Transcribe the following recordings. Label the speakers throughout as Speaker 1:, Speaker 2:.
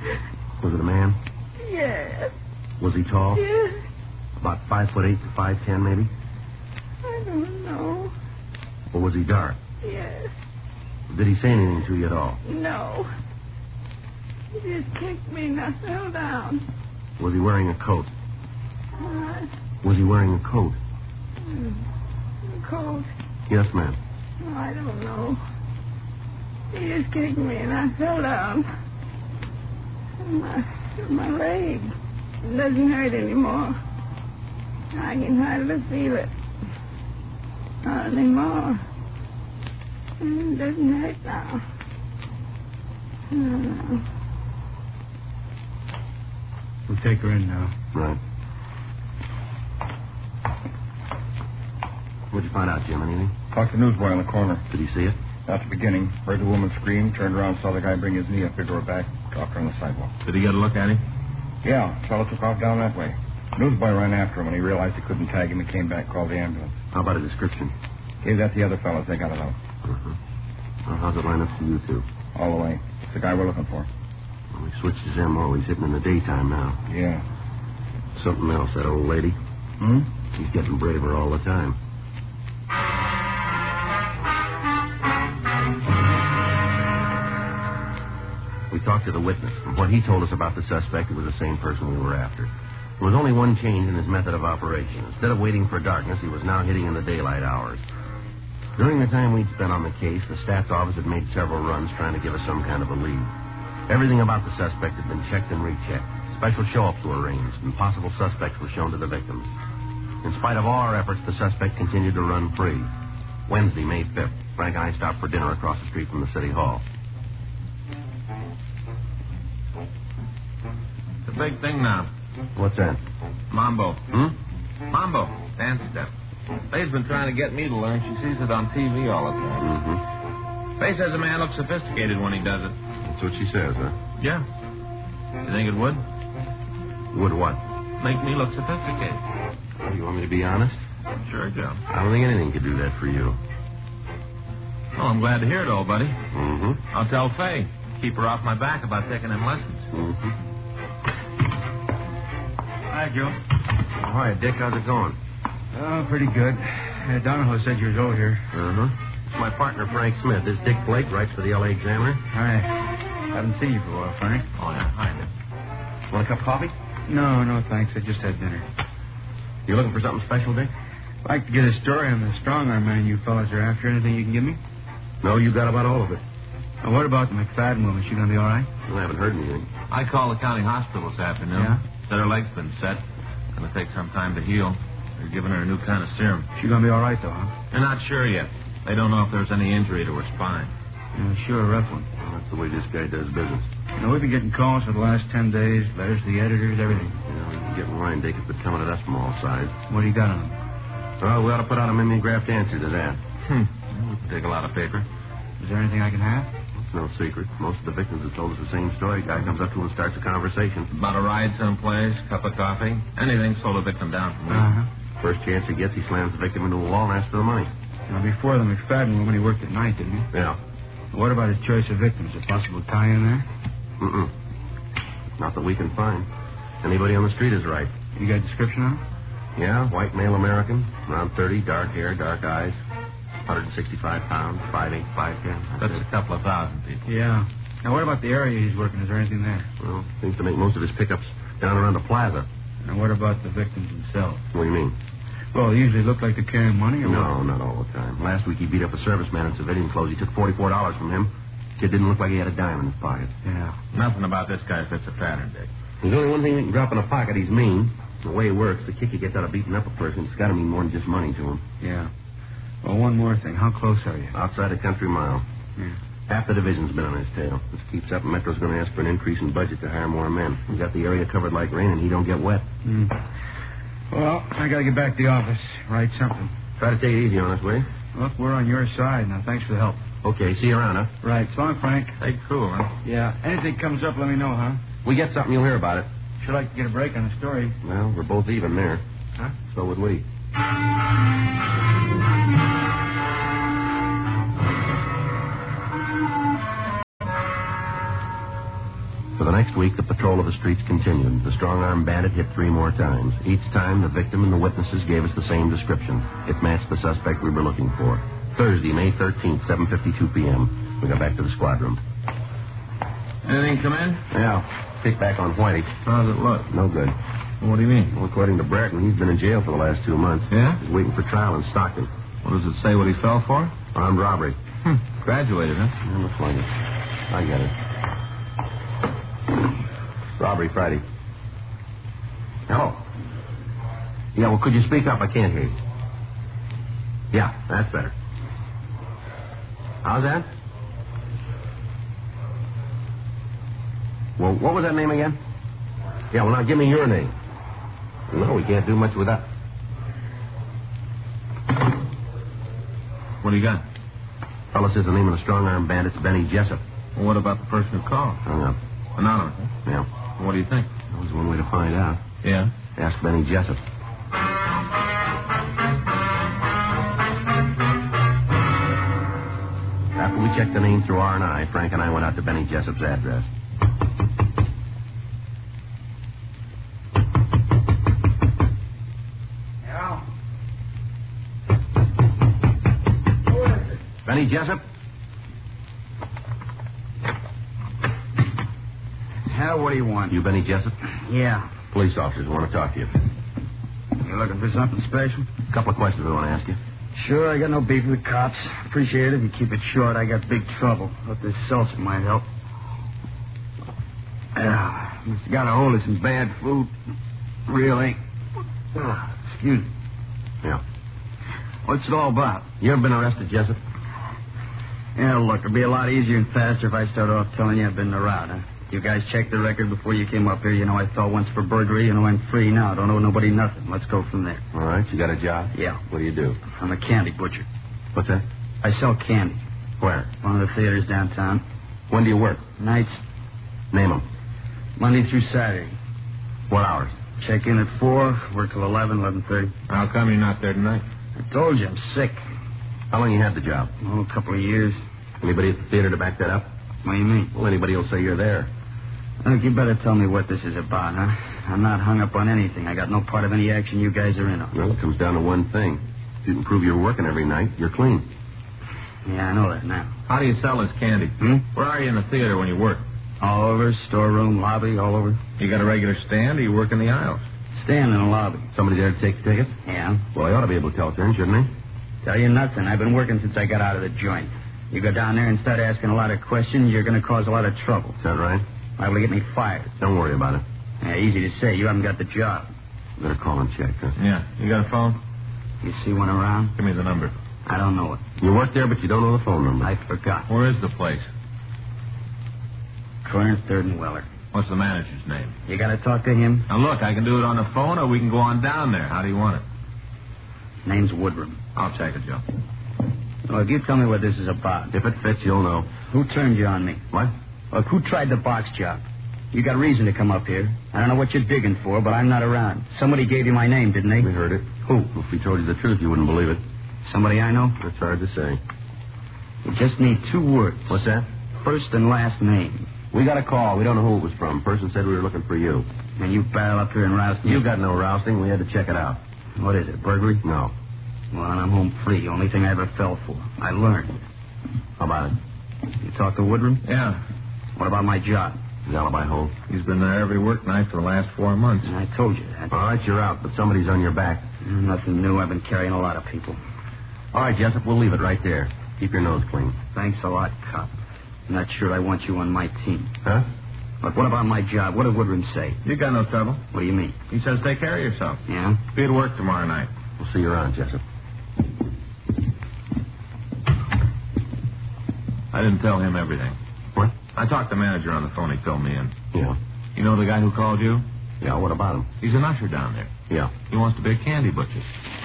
Speaker 1: Was it a man?
Speaker 2: Yes.
Speaker 1: Was he tall?
Speaker 2: Yes.
Speaker 1: About 5'8" to 5'10", maybe?
Speaker 2: I don't know.
Speaker 1: Or was he dark?
Speaker 2: Yes.
Speaker 1: Did he say anything to you at all?
Speaker 2: No. He just kicked me and I fell down.
Speaker 1: Was he wearing a coat?
Speaker 2: What?
Speaker 1: Was he wearing a coat?
Speaker 2: Cold.
Speaker 1: Yes, ma'am.
Speaker 2: Oh, I don't know. He just kicked me and I fell down. And my leg doesn't hurt anymore. I can hardly feel it. Not anymore. It doesn't hurt now. No.
Speaker 3: We'll take her in now.
Speaker 1: Right. What'd you find out, Jim? Anything?
Speaker 4: Talked to the newsboy on the corner.
Speaker 1: Did he see it?
Speaker 4: At the beginning. Heard the woman scream, turned around, saw the guy bring his knee up into her back, dropped her on the sidewalk.
Speaker 5: Did he get a look at him?
Speaker 4: Yeah, fellow took off down that way. Newsboy ran after him. When he realized he couldn't tag him, he came back, called the ambulance.
Speaker 1: How about a description?
Speaker 4: Gave that to the other fellas. They got it out.
Speaker 1: Uh-huh. Well, how's it line up to you two?
Speaker 4: All the way. It's the guy we're looking for.
Speaker 1: Well, he switched his M.O. He's hitting in the daytime now.
Speaker 4: Yeah.
Speaker 1: Something else, that old lady. She's getting braver all the time. We talked to the witness. From what he told us about the suspect, it was the same person we were after. There was only one change in his method of operation. Instead of waiting for darkness, he was now hitting in the daylight hours. During the time we'd spent on the case, the staff's office had made several runs trying to give us some kind of a lead. Everything about the suspect had been checked and rechecked. Special show-ups were arranged, and possible suspects were shown to the victims. In spite of all our efforts, the suspect continued to run free. Wednesday, May 5th, Frank and I stopped for dinner across the street from the city hall.
Speaker 5: The big thing now.
Speaker 1: What's that?
Speaker 5: Mambo. Mambo. Dance step. Faye's been trying to get me to learn. She sees it on TV all the time.
Speaker 1: Mm-hmm.
Speaker 5: Faye says a man looks sophisticated when he does it.
Speaker 1: That's what she says, huh?
Speaker 5: Yeah. You think it would?
Speaker 1: Would what?
Speaker 5: Make me look sophisticated.
Speaker 1: You want me to be honest?
Speaker 5: Sure, Joe.
Speaker 1: I don't think anything could do that for you.
Speaker 5: Well, I'm glad to hear it, old buddy.
Speaker 1: Mm-hmm.
Speaker 5: I'll tell Faye. Keep her off my back about taking them lessons.
Speaker 1: Mm-hmm.
Speaker 3: Hi, Joe.
Speaker 1: Oh, hi, Dick. How's it going?
Speaker 3: Oh, pretty good. Donahoe said you was over here.
Speaker 1: Uh-huh. It's my partner, Frank Smith. This Dick Blake writes for the L.A. Examiner.
Speaker 3: Hi. Haven't seen you for a while, Frank.
Speaker 5: Oh, yeah. Hi, Dick.
Speaker 1: Want a cup of coffee?
Speaker 3: No, thanks. I just had dinner.
Speaker 1: You looking for something special, Dick?
Speaker 3: I'd like to get a story on the strong-arm man you fellas are after. Anything you can give me?
Speaker 1: No, you got about all of it.
Speaker 3: What about the McFadden woman? She gonna be all right?
Speaker 1: I haven't heard anything.
Speaker 5: I called the county hospital this afternoon.
Speaker 3: Yeah?
Speaker 5: Said her leg's been set. Gonna take some time to heal. They're giving her a new kind of serum.
Speaker 3: She gonna be all right, though, huh?
Speaker 5: They're not sure yet. They don't know if there's any injury to her spine.
Speaker 3: Yeah, sure, a rough one.
Speaker 1: Well, that's the way this guy does business.
Speaker 3: We've been getting calls for the last 10 days. Letters to the editors, everything.
Speaker 1: We can get in line, Dick. It's been coming at us from all sides.
Speaker 3: What do you got on them?
Speaker 1: Well, we ought to put out a mimeographed answer to that.
Speaker 5: Well, we can take a lot of paper.
Speaker 3: Is there anything I can have?
Speaker 1: It's no secret. Most of the victims have told us the same story. Guy comes up to him and starts a conversation.
Speaker 5: About a ride someplace, cup of coffee, anything slow the victim down from
Speaker 3: Uh-huh.
Speaker 1: First chance he gets, he slams the victim into a wall and asks for the money.
Speaker 3: Now, before the McFadden woman, he worked at night, didn't he?
Speaker 1: Yeah.
Speaker 3: What about his choice of victims? Is it possible to tie in there?
Speaker 1: Mm-mm. Not that we can find. Anybody on the street is right.
Speaker 3: You got a description on him?
Speaker 1: Yeah, white male American, around 30, dark hair, dark eyes, 165 pounds, 5'8", 5'10".
Speaker 5: That's a couple of thousand people.
Speaker 3: Yeah. Now, what about the area he's working? Is there anything there?
Speaker 1: Well, seems to make most of his pickups down around the plaza.
Speaker 3: Now, what about the victims themselves?
Speaker 1: What do you mean?
Speaker 3: Well, they usually look like they're carrying money or
Speaker 1: No, not all the time. Last week he beat up a serviceman in civilian clothes. He took $44 from him. Kid didn't look like he had a dime in his pocket.
Speaker 3: Yeah.
Speaker 5: Nothing about this guy fits a pattern, Dick.
Speaker 1: There's only one thing that can drop in a pocket. He's mean. The way it works, the kick he gets out of beating up a person, it's got to mean more than just money to him.
Speaker 3: Yeah. Well, one more thing. How close are you?
Speaker 1: Outside a country mile.
Speaker 3: Yeah.
Speaker 1: Half the division's been on his tail. This keeps up, and Metro's going to ask for an increase in budget to hire more men. We got the area covered like rain, and he don't get wet.
Speaker 3: Well, I got to get back to the office. Write something.
Speaker 1: Try to take it easy on us, will you?
Speaker 3: Look, we're on your side. Now, thanks for the help.
Speaker 1: Okay, see you around, huh?
Speaker 3: Right. So long, Frank.
Speaker 5: Hey, cool, huh?
Speaker 3: Yeah. Anything comes up, let me know, huh?
Speaker 1: We get something, you'll hear about it.
Speaker 3: Sure like to get a break on the story.
Speaker 1: Well, we're both even there.
Speaker 3: Huh?
Speaker 1: So would we. For the next week, the patrol of the streets continued. The strong-arm bandit hit 3 more times. Each time, the victim and the witnesses gave us the same description. It matched the suspect we were looking for. Thursday, May 13th, 7:52 p.m. We got back to the squad room.
Speaker 5: Anything come in?
Speaker 1: Yeah. Kick back on Whitey.
Speaker 5: How's it look?
Speaker 1: No good.
Speaker 5: What do you mean?
Speaker 1: Well, according to Brereton, he's been in jail for the last 2 months.
Speaker 5: Yeah?
Speaker 1: He's waiting for trial in Stockton.
Speaker 5: What does it say what he fell for?
Speaker 1: Armed robbery.
Speaker 5: Graduated, huh?
Speaker 1: Yeah, looks like it. I get it. Robbery Friday. Hello? Yeah, well, could you speak up? I can't hear you. Yeah, that's better. How's that? Well, what was that name again? Yeah, well, now give me your name. No, we can't do much with that.
Speaker 5: What do you got?
Speaker 1: Fellow says the name of the strong-arm bandit's Benny Jessup.
Speaker 5: Well, what about the person who called?
Speaker 1: Hung up.
Speaker 5: Anonymous, huh?
Speaker 1: Yeah.
Speaker 5: What do you think?
Speaker 1: That was one way to find out.
Speaker 5: Yeah?
Speaker 1: Ask Benny Jessup. After we checked the name through R&I, Frank and I went out to Benny Jessup's address.
Speaker 3: Yeah? Who is it?
Speaker 1: Benny Jessup?
Speaker 3: Hell, what do you want?
Speaker 1: You Benny Jessup?
Speaker 3: Yeah.
Speaker 1: Police officers want to talk to you.
Speaker 3: You looking for something special?
Speaker 1: A couple of questions I want to ask you.
Speaker 3: Sure, I got no beef with the cops. Appreciate it if you keep it short. I got big trouble. Hope this seltzer might help. Yeah, must have got a hold of some bad food. Really? Excuse me.
Speaker 1: Yeah.
Speaker 3: What's it all about?
Speaker 1: You ever been arrested, Jessup?
Speaker 3: Yeah, look, it'd be a lot easier and faster if I start off telling you I've been around, huh? You guys checked the record before you came up here. You know I thought once for burglary. You know I'm free now. Don't owe nobody nothing. Let's go from there.
Speaker 1: All right, you got a job?
Speaker 3: Yeah.
Speaker 1: What do you do?
Speaker 3: I'm a candy butcher.
Speaker 1: What's that?
Speaker 3: I sell candy.
Speaker 1: Where?
Speaker 3: One of the theaters downtown.
Speaker 1: When do you work?
Speaker 3: Nights,
Speaker 1: Name them.
Speaker 3: Monday through Saturday.
Speaker 1: What hours?
Speaker 3: Check in at 4, work till 11, 11:30.
Speaker 5: How come you're not there tonight?
Speaker 3: I told you I'm sick.
Speaker 1: How long you had the job?
Speaker 3: Oh, a couple of years.
Speaker 1: Anybody at the theater to back that up?
Speaker 3: What do you mean?
Speaker 1: Well, anybody will say you're there.
Speaker 3: Look, you better tell me what this is about, huh? I'm not hung up on anything. I got no part of any action you guys are in on.
Speaker 1: Well, it comes down to one thing. If you can prove you're working every night, you're clean.
Speaker 3: Yeah, I know that now.
Speaker 5: How do you sell this candy? Where are you in the theater when you work?
Speaker 3: All over, storeroom, lobby, all over.
Speaker 5: You got a regular stand or you work in the aisles?
Speaker 3: Stand in the lobby.
Speaker 1: Somebody there to take the tickets?
Speaker 3: Yeah.
Speaker 1: Well, he ought to be able to tell it then, shouldn't he?
Speaker 3: Tell you nothing. I've been working since I got out of the joint. You go down there and start asking a lot of questions, you're going to cause a lot of trouble.
Speaker 1: Is that right?
Speaker 3: Liable to get me fired.
Speaker 1: Don't worry about it.
Speaker 3: Yeah, easy to say. You haven't got the job.
Speaker 1: Better call and check, huh?
Speaker 5: Yeah. You got a phone?
Speaker 3: You see one around?
Speaker 5: Give me the number.
Speaker 3: I don't know it.
Speaker 1: You work there, but you don't know the phone number.
Speaker 3: I forgot.
Speaker 5: Where is the place?
Speaker 3: Corner 3rd and Weller.
Speaker 5: What's the manager's name?
Speaker 3: You got to talk to him?
Speaker 5: Now, look, I can do it on the phone or we can go on down there. How do you want it?
Speaker 3: Name's Woodrum.
Speaker 5: I'll check it, Joe.
Speaker 3: Well, if you tell me what this is about.
Speaker 1: If it fits, you'll know.
Speaker 3: Who turned you on me?
Speaker 1: What?
Speaker 3: Look, who tried the box job? You got reason to come up here. I don't know what you're digging for, but I'm not around. Somebody gave you my name, didn't they?
Speaker 1: We heard it.
Speaker 3: Who?
Speaker 1: If we told you the truth, you wouldn't believe it.
Speaker 3: Somebody I know?
Speaker 1: That's hard to say.
Speaker 3: You just need 2 words.
Speaker 1: What's that?
Speaker 3: First and last name.
Speaker 1: We got a call. We don't know who it was from. Person said we were looking for you.
Speaker 3: And you barrel up here and roust me.
Speaker 1: You got no rousting. We had to check it out.
Speaker 3: What is it, burglary?
Speaker 1: No.
Speaker 3: Well, I'm home free. Only thing I ever fell for. I learned.
Speaker 1: How about it?
Speaker 3: You talk to Woodrum?
Speaker 5: Yeah.
Speaker 3: What about my job?
Speaker 1: His alibi hold.
Speaker 5: He's been there every work night for the last 4 months.
Speaker 3: I told you that.
Speaker 1: All right, you're out, but somebody's on your back.
Speaker 3: Nothing new. I've been carrying a lot of people.
Speaker 1: All right, Jessup, we'll leave it right there. Keep your nose clean.
Speaker 3: Thanks a lot, cop. I'm not sure I want you on my team.
Speaker 1: Huh?
Speaker 3: But what about my job? What did Woodrum say?
Speaker 5: You got no trouble.
Speaker 3: What do you mean?
Speaker 5: He says take care of yourself.
Speaker 3: Yeah?
Speaker 5: Be at work tomorrow night.
Speaker 1: We'll see you around, Jessup.
Speaker 5: I didn't tell him everything.
Speaker 1: What?
Speaker 5: I talked to the manager on the phone. He filled me in.
Speaker 1: Yeah.
Speaker 5: You know the guy who called you?
Speaker 1: Yeah, what about him?
Speaker 5: He's an usher down there.
Speaker 1: Yeah.
Speaker 5: He wants to be a candy butcher.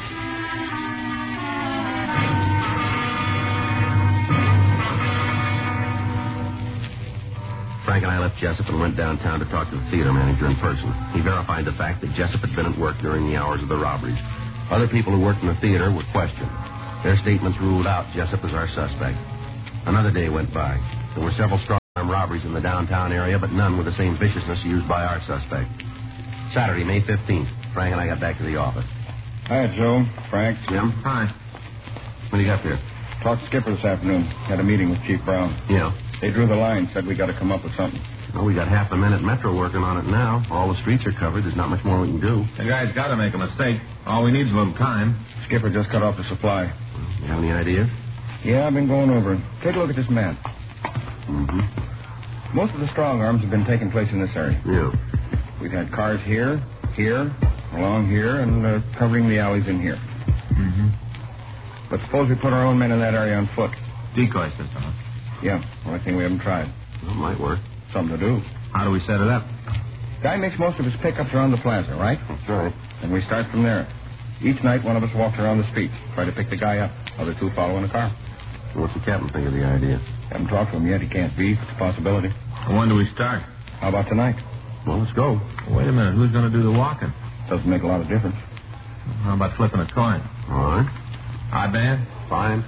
Speaker 1: Frank and I left Jessup and went downtown to talk to the theater manager in person. He verified the fact that Jessup had been at work during the hours of the robberies. Other people who worked in the theater were questioned. Their statements ruled out Jessup as our suspect. Another day went by. There were several strong robberies in the downtown area, but none with the same viciousness used by our suspect. Saturday, May 15th, Frank and I got back to the office.
Speaker 4: Hi, Joe. Frank.
Speaker 1: Jim?
Speaker 5: Hi.
Speaker 1: What do you got there?
Speaker 4: Talked to Skipper this afternoon. Had a meeting with Chief Brown.
Speaker 1: Yeah.
Speaker 4: They drew the line, said we got to come up with something.
Speaker 1: Well, we got half the men at Metro working on it now. All the streets are covered. There's not much more we can do.
Speaker 5: The guy's got to make a mistake. All we need is a little time.
Speaker 4: Skipper just cut off the supply.
Speaker 1: You have any ideas?
Speaker 4: Yeah, I've been going over it. Take a look at this map.
Speaker 1: Mm-hmm.
Speaker 4: Most of the strong arms have been taking place in this area.
Speaker 1: Yeah.
Speaker 4: We've had cars here, along here, and covering the alleys in here.
Speaker 5: Mm-hmm.
Speaker 4: But suppose we put our own men in that area on foot.
Speaker 5: Decoy system, huh?
Speaker 4: Yeah, only thing we haven't tried.
Speaker 1: Well, might work.
Speaker 4: Something to do.
Speaker 5: How do we set it up?
Speaker 4: Guy makes most of his pickups around the plaza, right?
Speaker 1: That's right.
Speaker 4: And we start from there. Each night, one of us walks around the street, try to pick the guy up. Other two follow in a car.
Speaker 1: What's the captain think of the idea?
Speaker 4: Haven't talked to him yet. He can't be. It's a possibility.
Speaker 5: When do we start?
Speaker 4: How about tonight?
Speaker 1: Well, let's go.
Speaker 5: Wait a minute. Who's going to do the walking?
Speaker 4: Doesn't make a lot of difference.
Speaker 5: How about flipping a coin?
Speaker 1: All right.
Speaker 5: Odd man?
Speaker 1: Fine.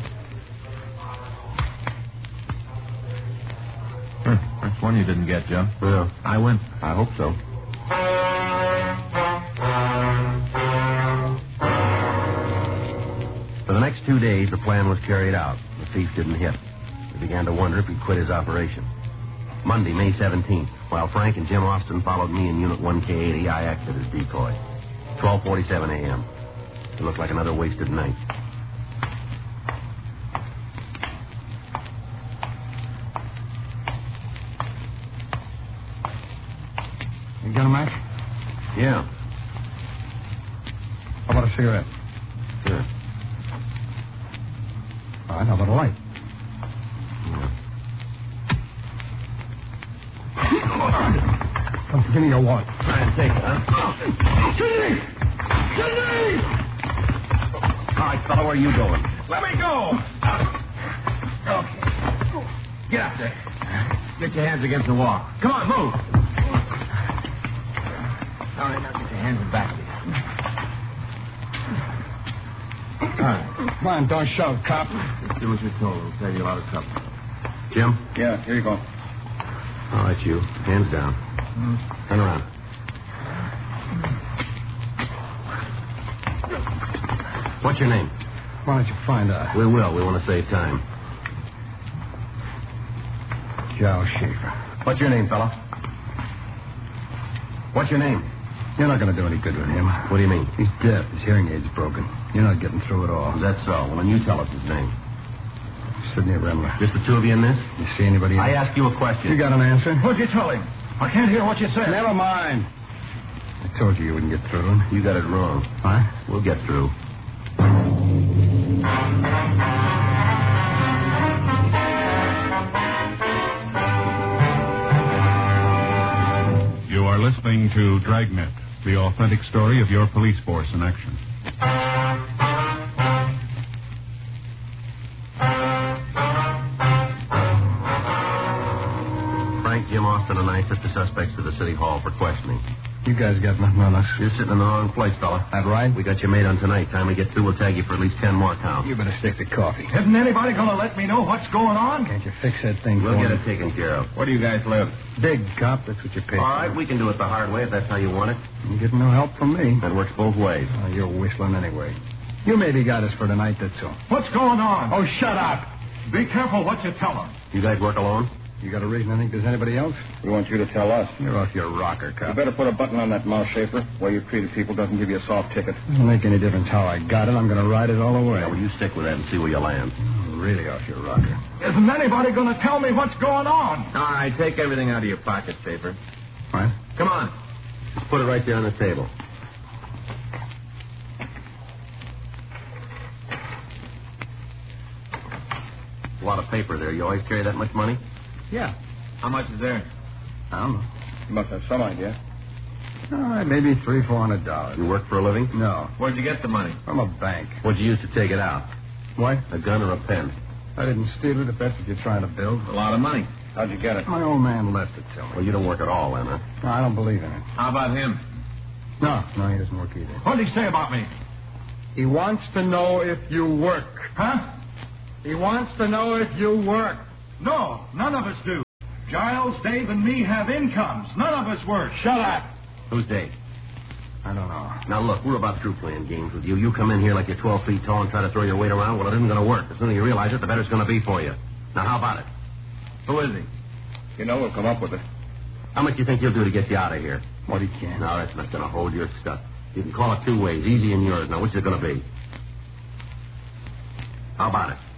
Speaker 5: That's one you didn't get, Joe.
Speaker 1: Yeah.
Speaker 5: I win.
Speaker 1: I hope so. For the next 2 days, the plan was carried out. The thief didn't hit. We began to wonder if he'd quit his operation. Monday, May 17th, while Frank and Jim Austin followed me in Unit 1K80, I acted as decoy. 12:47 a.m. It looked like another wasted night.
Speaker 4: You got a match?
Speaker 1: Yeah.
Speaker 4: How about a cigarette?
Speaker 1: Sure.
Speaker 4: All right, how about a light? Come, give me your wallet.
Speaker 1: Try and take it, huh?
Speaker 4: Sidney! Sidney!
Speaker 1: All right, fella, where are you going?
Speaker 5: Let me go!
Speaker 1: Okay.
Speaker 5: Get up there. Get your hands against the wall. Come on, move. All right, now get your hands back here. All right.
Speaker 4: Come on, don't shove, cop.
Speaker 5: Just do as you're told. It'll save you a lot of trouble.
Speaker 1: Jim?
Speaker 4: Yeah, here you go.
Speaker 1: All right, you. Hands down. Turn around. What's your name?
Speaker 4: Why don't you find out?
Speaker 1: We will. We want to save time.
Speaker 4: Joe Schaefer.
Speaker 1: What's your name, fella? What's your name?
Speaker 4: You're not going to do any good with him.
Speaker 1: What do you mean?
Speaker 4: He's deaf. His hearing aid's broken. You're not getting through at all.
Speaker 1: Is that so? Well, then you tell us his name.
Speaker 4: Sidney Remler.
Speaker 1: Just the two of you in this?
Speaker 4: You see anybody
Speaker 1: I
Speaker 4: else?
Speaker 1: asked you a question.
Speaker 4: You got an answer?
Speaker 5: What'd you tell him? I can't hear what you said.
Speaker 4: Never mind. I told you wouldn't get through to him.
Speaker 1: You got it wrong.
Speaker 4: Huh?
Speaker 1: We'll get through.
Speaker 6: You are listening to Dragnet, the authentic story of your police force in action.
Speaker 1: Frank, Jim Austin, and I took the suspects to the city hall for questioning.
Speaker 4: You guys got nothing on us.
Speaker 1: You're sitting in the wrong place, fella.
Speaker 4: That right?
Speaker 1: We got you made on tonight. Time we get through, we'll tag you for at least 10 more counts.
Speaker 4: You better stick to coffee.
Speaker 5: Isn't anybody going to let me know what's going on?
Speaker 4: Can't you fix that thing
Speaker 1: We'll
Speaker 4: for
Speaker 1: get
Speaker 4: me?
Speaker 1: it taken care of.
Speaker 5: Where do you guys live?
Speaker 4: Big cop, that's what you pay
Speaker 1: All right, we can do it the hard way if that's how you want it.
Speaker 4: You're getting no help from me.
Speaker 1: That works both ways.
Speaker 4: Oh, you're whistling anyway. You maybe got us for tonight, that's all.
Speaker 5: What's going on?
Speaker 4: Oh, shut up!
Speaker 5: Be careful what you tell them.
Speaker 1: You guys work alone?
Speaker 4: You got a reason I think there's anybody else?
Speaker 3: We want you to tell us.
Speaker 4: You're off your rocker,
Speaker 3: You
Speaker 4: cop.
Speaker 3: better put a button on that mouth, Schaefer. The way you treated people doesn't give you a soft ticket.
Speaker 4: Doesn't make any difference how I got it. I'm going to ride it all the way.
Speaker 1: Yeah, well, you stick with that and see where you land.
Speaker 4: Really off your rocker.
Speaker 5: Isn't anybody going to tell me what's going on? All right, take everything out of your pocket, Schaefer.
Speaker 4: What?
Speaker 5: Come on.
Speaker 1: Just put it right there on the table. A lot of paper there. You always carry that much money?
Speaker 4: Yeah.
Speaker 5: How much is there?
Speaker 4: I don't know.
Speaker 3: You must have some idea.
Speaker 4: All right, maybe $300-400.
Speaker 1: You work for a living?
Speaker 4: No,
Speaker 5: Where'd you get the money?
Speaker 4: from a bank.
Speaker 1: What'd you use to take it out?
Speaker 4: What?
Speaker 1: A gun or a pen?
Speaker 4: I didn't steal it if that's what you're trying to build.
Speaker 5: A lot of money.
Speaker 3: How'd you get it?
Speaker 4: My old man left it to me.
Speaker 1: Well, you don't work at all, then, huh?
Speaker 4: No, I don't believe in it.
Speaker 5: How about him?
Speaker 4: No, he doesn't work either.
Speaker 5: What did he say about me?
Speaker 4: He wants to know if you work.
Speaker 5: Huh?
Speaker 4: He wants to know if you work.
Speaker 5: No, none of us do.
Speaker 7: Giles, Dave, and me have incomes. None of us work. Shut up.
Speaker 1: Who's Dave?
Speaker 4: I don't know.
Speaker 1: Now, look, we're about through playing games with you. You come in here like you're 12 feet tall and try to throw your weight around. Well, it isn't going to work. The sooner you realize it, the better it's going to be for you. Now, how about it?
Speaker 4: Who is he? You know we'll come up with it.
Speaker 1: How much do you think he'll do to get you out of here?
Speaker 4: What he can.
Speaker 1: No, that's not going to hold your stuff. You can call it two ways, easy and yours. Now, which is it going to be? How about it?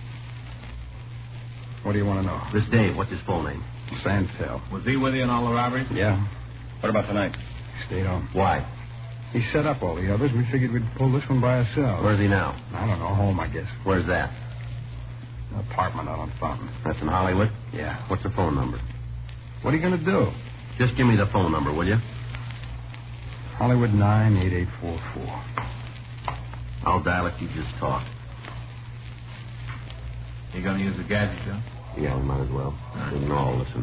Speaker 4: What do you want to know?
Speaker 1: This Dave, what's his full name?
Speaker 4: Sandtail.
Speaker 5: Was he with you in all the robberies?
Speaker 4: Yeah. What about tonight? Stayed on.
Speaker 1: Why?
Speaker 4: He set up all the others. We figured we'd pull this one by ourselves.
Speaker 1: Where's he now?
Speaker 4: I don't know. Home, I guess.
Speaker 1: Where's that?
Speaker 4: An apartment out on Fountain.
Speaker 1: That's in Hollywood?
Speaker 4: Yeah.
Speaker 1: What's the phone number?
Speaker 4: What are you going to do?
Speaker 1: Just give me the phone number, will you?
Speaker 4: Hollywood 98844.
Speaker 1: I'll dial it. You just talk.
Speaker 5: You going to use the gadget, Joe?
Speaker 1: Yeah, we might as well. We can all listen.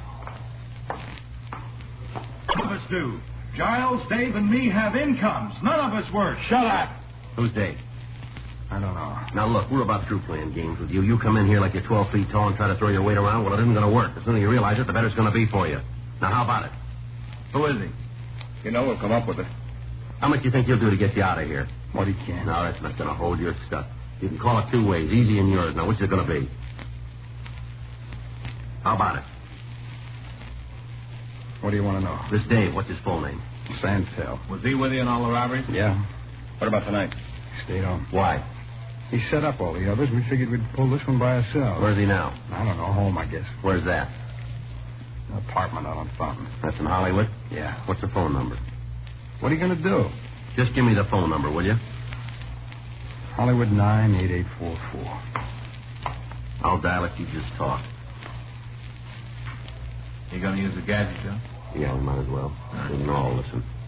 Speaker 7: None of us do. Giles, Dave, and me have incomes. None of us work. Shut up.
Speaker 1: Who's Dave?
Speaker 4: I don't know.
Speaker 1: Now, look, we're about through playing games with you. You come in here like you're 12 feet tall and try to throw your weight around. Well, it isn't going to work. The sooner you realize it, the better it's going to be for you. Now, how about it?
Speaker 4: Who is he? You know we'll come up with it.
Speaker 1: How much do you think he'll do to get you out of here?
Speaker 4: What he can.
Speaker 1: No, that's not going to hold your stuff. You can call it two ways, easy and yours. Now, which is it going to be? How about it?
Speaker 4: What do you want to know?
Speaker 1: This Dave, what's his full name?
Speaker 4: Sandtail.
Speaker 5: Was he with you in all the robberies?
Speaker 4: Yeah. What about tonight? Stayed on.
Speaker 1: Why?
Speaker 4: He set up all the others. We figured we'd pull this one by ourselves.
Speaker 1: Where's he now?
Speaker 4: I don't know. Home, I guess.
Speaker 1: Where's that?
Speaker 4: An apartment out on Fountain.
Speaker 1: That's in Hollywood?
Speaker 4: Yeah.
Speaker 1: What's the phone number?
Speaker 4: What are you going to do?
Speaker 1: Just give me the phone number, will you?
Speaker 4: Hollywood 98844.
Speaker 1: I'll dial it. You just talk.
Speaker 5: You going to use the gadget, Joe?
Speaker 1: Yeah, we might as well. We can all listen.